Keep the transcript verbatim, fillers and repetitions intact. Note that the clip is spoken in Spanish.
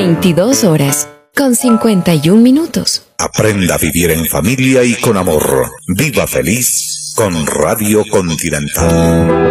veintidós horas con cincuenta y un minutos. Aprenda a vivir en familia y con amor. Viva feliz con Radio Continental.